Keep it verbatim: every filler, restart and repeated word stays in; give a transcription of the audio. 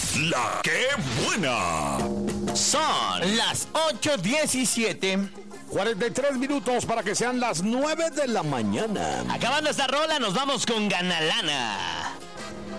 La que buena. Son las ocho diecisiete. cuarenta y tres minutos para que sean las nueve de la mañana. Acabando esta rola, nos vamos con Ganalana.